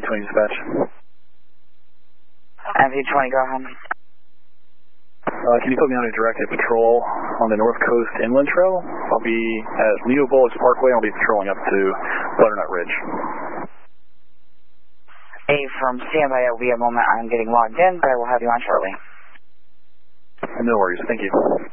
MV20 dispatch. MV20, go ahead. Can you put me on a directed patrol on the North Coast Inland Trail? I'll be at Leo Bullock's Parkway. I'll be patrolling up to Butternut Ridge. Hey, from standby, it will be a moment. I'm getting logged in, but I will have you on shortly. No worries. Thank you.